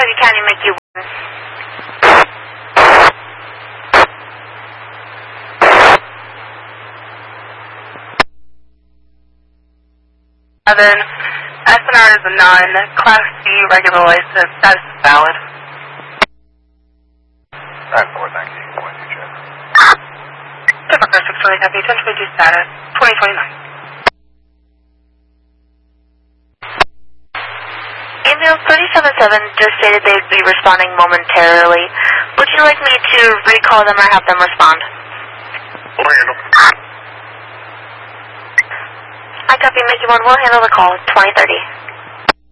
Kentucky County, Mickey 1. SNR is a 9, Class C regular license, status is valid. 9-4, thank you. Point to check. Different car 620 copy, 1022 status, 2029. Email 377 just stated they would be responding momentarily. Would you like me to recall them or have them respond? We'll handle. I copy Mickey 1, we'll handle the call, 2030.